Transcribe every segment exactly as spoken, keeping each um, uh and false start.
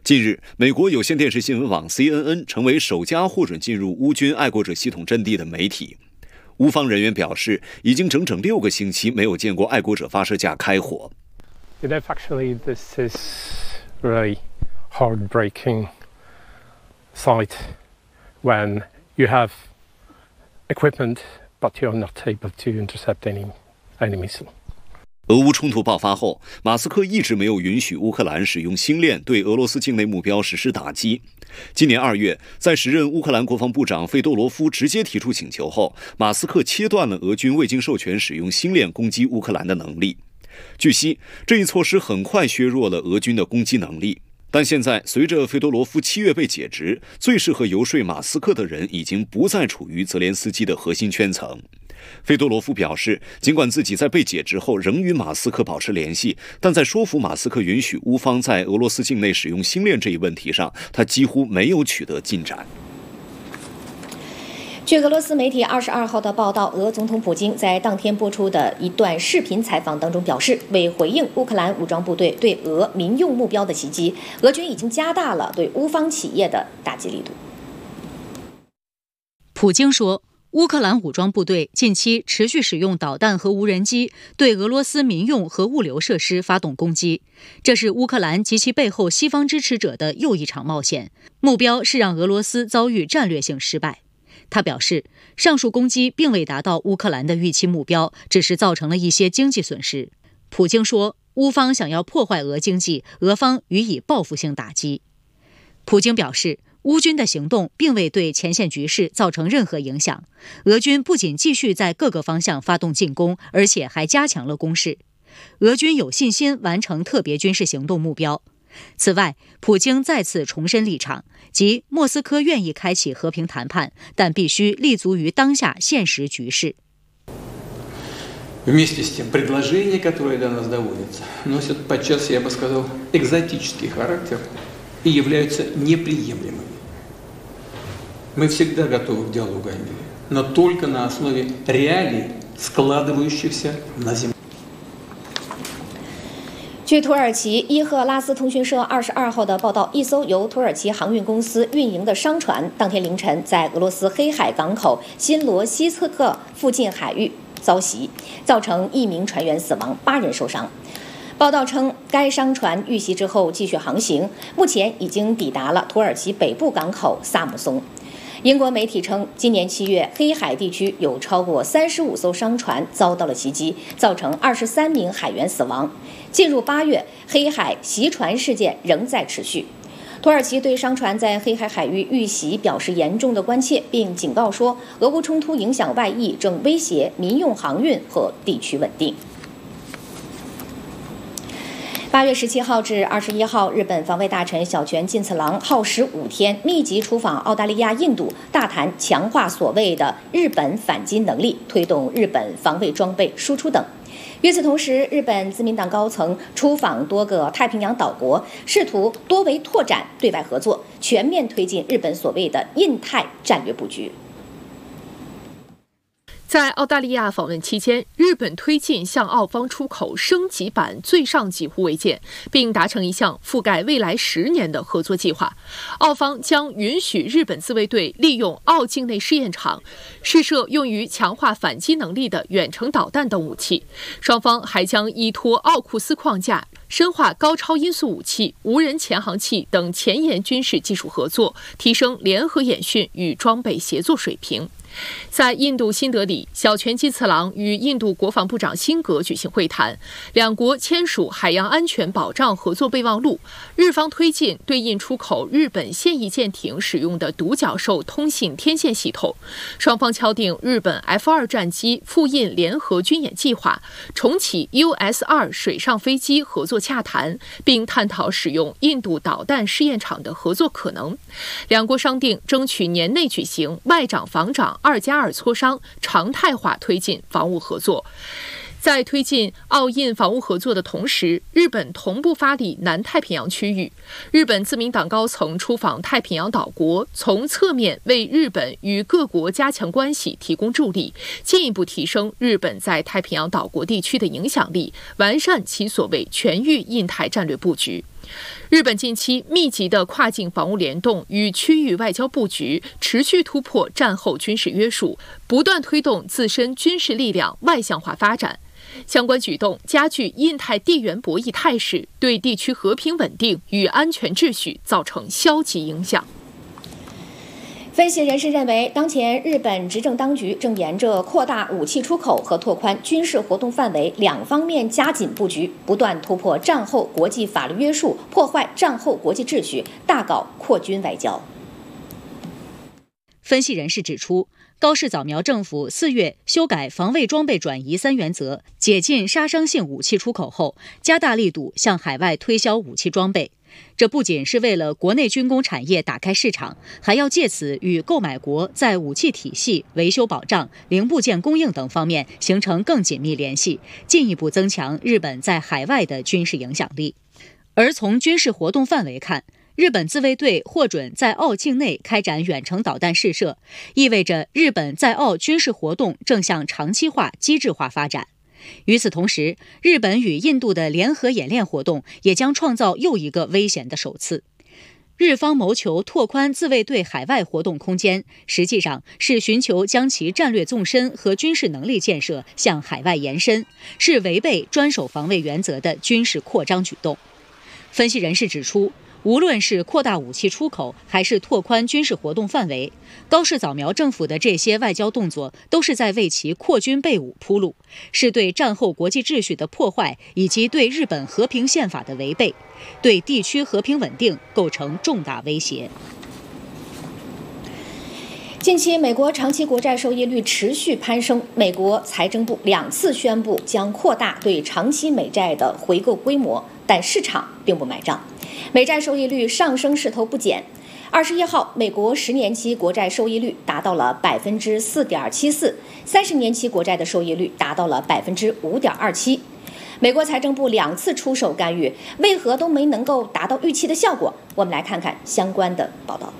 近日，美国有线电视新闻网 C N N 成为首家获准进入乌军爱国者系统阵地的媒体。乌方人员表示，已经整整六个星期没有见过爱国者发射架开火。 You know, actually, this is really heartbreaking sight when you have equipment, but you're not able to intercept any enemy missile. 俄乌冲突爆发后，马斯克一直没有允许乌克兰使用星链对俄罗斯境内目标实施打击。今年二月，在时任乌克兰国防部长费多罗夫直接提出请求后，马斯克切断了俄军未经授权使用星链攻击乌克兰的能力。据悉，这一措施很快削弱了俄军的攻击能力。但现在，随着费多罗夫七月被解职，最适合游说马斯克的人已经不再处于泽连斯基的核心圈层。费多罗夫表示，尽管自己在被解职后仍与马斯克保持联系，但在说服马斯克允许乌方在俄罗斯境内使用星链这一问题上，他几乎没有取得进展。 据俄罗斯媒体二十二号的报道，俄总统普京在当天播出的一段视频采访当中表示，为回应乌克兰武装部队对俄民用目标的袭击，俄军已经加大了对乌方企业的打击力度。 普京说，乌克兰武装部队近期持续使用导弹和无人机对俄罗斯民用和物流设施发动攻击，这是乌克兰及其背后西方支持者的又一场冒险，目标是让俄罗斯遭遇战略性失败。他表示，上述攻击并未达到乌克兰的预期目标，只是造成了一些经济损失。普京说，乌方想要破坏俄经济，俄方予以报复性打击。普京表示，乌军的行动并未对前线局势造成任何影响，俄军不仅继续在各个方向发动进攻，而且还加强了攻势。俄军有信心完成特别军事行动目标。此外，普京再次重申立场，即莫斯科愿意开启和平谈判，但必须立足于当下现实局势。 Вместе с тем, предложения, которые до нас доводятся, носят подчас, я бы сказал, экзотический характер и являются неприемлемыми. Мы всегда готовы к диалогу о мире, но только на основе реалий, складывающихся на земле. 据土耳其伊赫拉斯通讯社二十二号的报道，一艘由土耳其航运公司运营的商船，当天凌晨在俄罗斯黑海港口新罗西斯克附近海域遭袭，造成一名船员死亡，八人受伤。报道称，该商船遇袭之后继续航行，目前已经抵达了土耳其北部港口萨姆松。英国媒体称，今年七月，黑海地区有超过三十五艘商船遭到了袭击，造成二十三名海员死亡。进入八月，黑海袭船事件仍在持续。土耳其对商船在黑海海域遇袭表示严重的关切，并警告说，俄乌冲突影响外溢，正威胁民用航运和地区稳定。八月十七号至二十一号，日本防卫大臣小泉进次郎耗时五天，密集出访澳大利亚、印度，大谈强化所谓的日本反击能力，推动日本防卫装备输出等。与此同时，日本自民党高层出访多个太平洋岛国，试图多维拓展对外合作，全面推进日本所谓的印太战略布局。 在澳大利亚访问期间，日本推进向澳方出口升级版最上级护卫舰，并达成一项覆盖未来十年的合作计划。澳方将允许日本自卫队利用澳境内试验场试射用于强化反击能力的远程导弹等武器。双方还将依托奥库斯框架，深化高超音速武器、无人潜航器等前沿军事技术合作，提升联合演训与装备协作水平。在印度新德里，小泉进次郎与印度国防部长辛格举行会谈，两国签署海洋安全保障合作备忘录。日方推进对印出口日本现役舰艇使用的独角兽通信天线系统，双方敲定日本 F 二 战机复印联合军演计划，重启 U S 二 水上飞机合作洽谈，并探讨使用印度导弹试验场的合作可能。两国商定争取年内举行外长防长二加二磋商，常态化推进防务合作。在推进澳印防务合作的同时，日本同步发力南太平洋区域。日本自民党高层出访太平洋岛国，从侧面为日本与各国加强关系提供助力，进一步提升日本在太平洋岛国地区的影响力，完善其所谓全域印太战略布局。 日本近期密集的跨境防务联动与区域外交布局，持续突破战后军事约束，不断推动自身军事力量外向化发展。相关举动加剧印太地缘博弈态势，对地区和平稳定与安全秩序造成消极影响。 分析人士认为，当前日本执政当局正沿着扩大武器出口和拓宽军事活动范围两方面加紧布局，不断突破战后国际法律约束，破坏战后国际秩序，大搞扩军外交。 分析人士指出，高市早苗政府四月修改防卫装备转移三原则，解禁杀伤性武器出口后，加大力度向海外推销武器装备。这不仅是为了国内军工产业打开市场，还要借此与购买国在武器体系、维修保障、零部件供应等方面形成更紧密联系，进一步增强日本在海外的军事影响力。而从军事活动范围看，日本自卫队获准在澳境内开展远程导弹试射，意味着日本在澳军事活动正向长期化、机制化发展。与此同时，日本与印度的联合演练活动也将创造又一个危险的首次。日方谋求拓宽自卫队海外活动空间，实际上是寻求将其战略纵深和军事能力建设向海外延伸，是违背专守防卫原则的军事扩张举动。分析人士指出，无论是扩大武器出口，还是拓宽军事活动范围，高市早苗政府的这些外交动作都是在为其扩军备武铺路，是对战后国际秩序的破坏，以及对日本和平宪法的违背，对地区和平稳定构成重大威胁。 近期，美国长期国债收益率持续攀升，美国财政部两次宣布将扩大对长期美债的回购规模，但市场并不买账。美债收益率上升势头不减。二十一号，美国十年期国债收益率达到了百分之四点七四，三十年期国债的收益率达到了百分之五点二七。美国财政部两次出手干预，为何都没能够达到预期的效果？我们来看看相关的报道。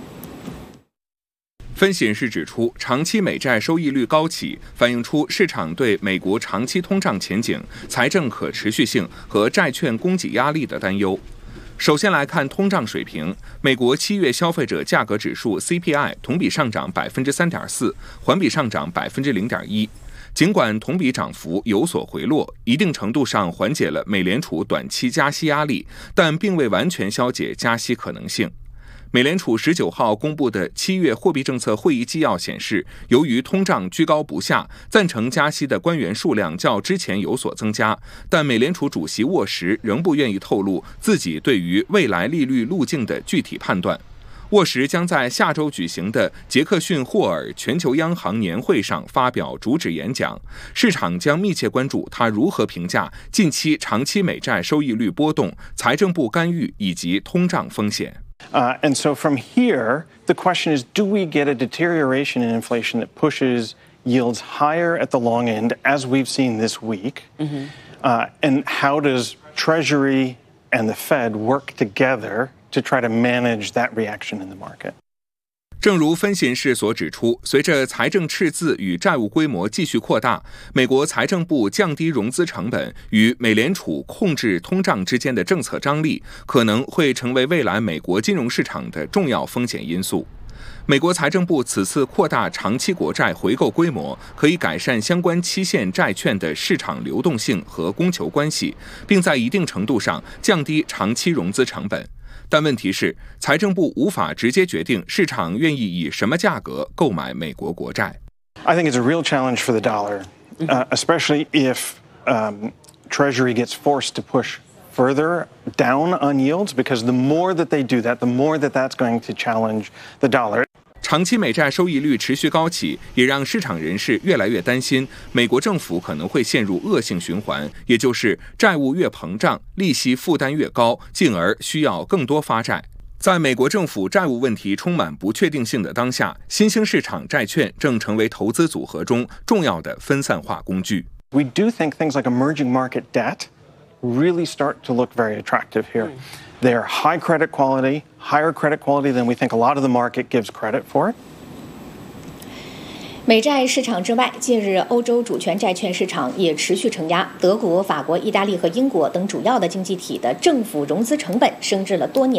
分析人士指出，长期美债收益率高企，反映出市场对美国长期通胀前景、财政可持续性和债券供给压力的担忧。首先来看通胀水平，美国七月消费者价格指数 C P I 同比上涨百分之三点四，环比上涨百分之零点一。尽管同比涨幅有所回落，一定程度上缓解了美联储短期加息压力，但并未完全消解加息可能性。美联储十九号公布的七月货币政策会议纪要显示，由于通胀居高不下，赞成加息的官员数量较之前有所增加，但美联储主席沃什仍不愿意透露自己对于未来利率路径的具体判断。沃什将在下周举行的杰克逊霍尔全球央行年会上发表主旨演讲，市场将密切关注他如何评价近期长期美债收益率波动、财政部干预以及通胀风险。 Uh, and so from here, the question is, do we get a deterioration in inflation that pushes yields higher at the long end, as we've seen this week? Mm-hmm. Uh, and how does Treasury and the Fed work together to try to manage that reaction in the market? 正如分析人士所指出，随着财政赤字与债务规模继续扩大，美国财政部降低融资成本与美联储控制通胀之间的政策张力，可能会成为未来美国金融市场的重要风险因素。美国财政部此次扩大长期国债回购规模，可以改善相关期限债券的市场流动性和供求关系，并在一定程度上降低长期融资成本。但问题是，财政部无法直接决定市场愿意以什么价格购买美国国债。 I think it's a real challenge for the dollar, uh, especially if um, Treasury gets forced to push further down on yields, because the more that they do that, the more that that's going to challenge the dollar. 长期美债收益率持续高企，也让市场人士越来越担心，美国政府可能会陷入恶性循环，也就是债务越膨胀，利息负担越高，进而需要更多发债。在美国政府债务问题充满不确定性的当下，新兴市场债券正成为投资组合中重要的分散化工具。 We do think things like emerging market debt really start to look very attractive here. They're high credit quality, higher credit quality than we think a lot of the market gives credit for. 美债市场之外，近日欧洲主权债券市场也持续承压，德国、法国、意大利和英国等主要的经济体的政府融资成本升至了多年